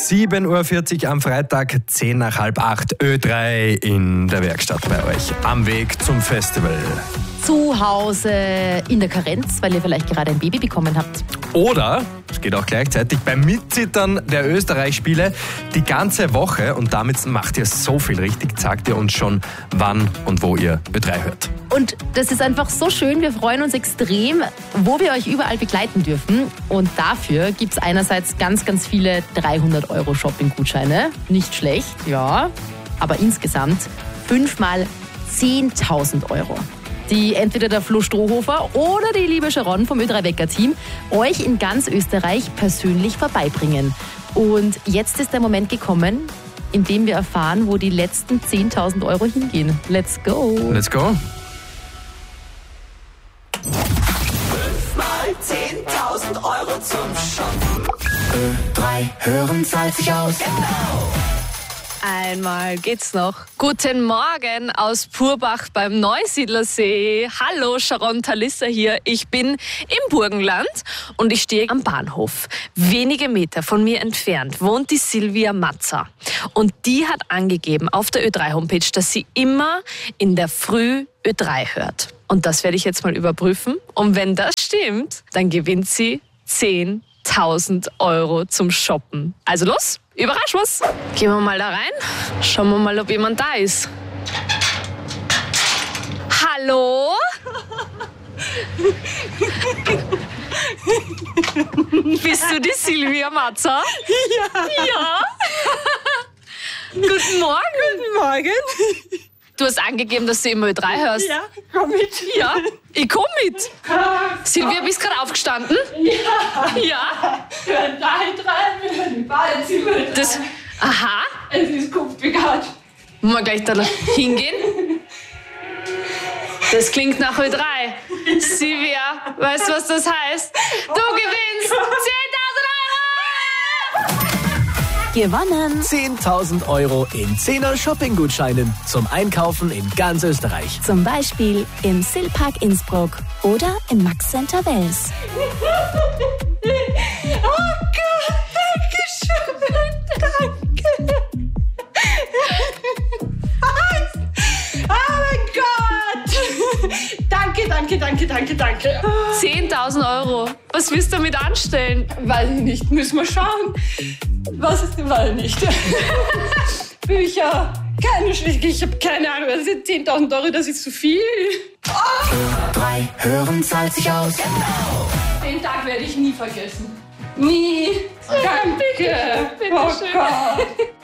7.40 Uhr am Freitag, 10 nach halb 8, Ö3 in der Werkstatt bei euch. Am Weg zum Festival. Zu Hause in der Karenz, weil ihr vielleicht gerade ein Baby bekommen habt. Oder, es geht auch gleichzeitig, beim Mitzittern der Österreich-Spiele die ganze Woche. Und damit macht ihr so viel richtig. Sagt ihr uns schon, wann und wo ihr Ö3 hört. Und das ist einfach so schön. Wir freuen uns extrem, wo wir euch überall begleiten dürfen. Und dafür gibt es einerseits ganz, ganz viele 300 € Shopping-Gutscheine. Nicht schlecht, ja. Aber insgesamt 5 mal 10.000 €. Die entweder der Flo Strohhofer oder die liebe Sharon vom Ö3-Wecker-Team euch in ganz Österreich persönlich vorbeibringen. Und jetzt ist der Moment gekommen, in dem wir erfahren, wo die letzten 10.000 € hingehen. Let's go! Let's go! 5 mal 10.000 € zum Shoppen. Ö3 hören zahlt sich aus. Genau. Einmal geht's noch. Guten Morgen aus Purbach beim Neusiedlersee. Hallo, Sharon Talissa hier. Ich bin im Burgenland und ich stehe am Bahnhof. Wenige Meter von mir entfernt wohnt die Silvia Matzer. Und die hat angegeben auf der Ö3-Homepage, dass sie immer in der Früh Ö3 hört. Und das werde ich jetzt mal überprüfen. Und wenn das stimmt, dann gewinnt sie 10.000 € zum Shoppen. Also los! Überrasch was. Gehen wir mal da rein. Schauen wir mal, ob jemand da ist. Hallo? Bist du die Silvia Matzer? Ja. Guten Morgen. Guten Morgen. Du hast angegeben, dass du immer Ö3 hörst. Ja, komm mit. Ja, ich komm mit. Silvia, bist du gerade aufgestanden? Ja. Ja. Wir hören da rein, wir hören die Badezimmer. Das, aha. Es ist Kupfigard. Wollen wir gleich da hingehen? Das klingt nach Ö3. Silvia, weißt du, was das heißt? Du gewinnst 10.000 €! Gewonnen! 10.000 € in 10er Shopping-Gutscheinen zum Einkaufen in ganz Österreich. Zum Beispiel im Silpark Innsbruck oder im Max Center Wels. Oh Gott, danke schön. Danke. Oh mein Gott. Danke. 10.000 €. Was willst du damit anstellen? Weiß ich nicht, müssen wir schauen. Was ist denn, weiß ich nicht. Bücher, ich habe keine Ahnung, das sind 10.000 €, das ist zu viel. Ö3 hören zahlt sich aus. Genau. Den Tag werde ich nie vergessen. Nie. Danke. Bitte Oh schön. Gott.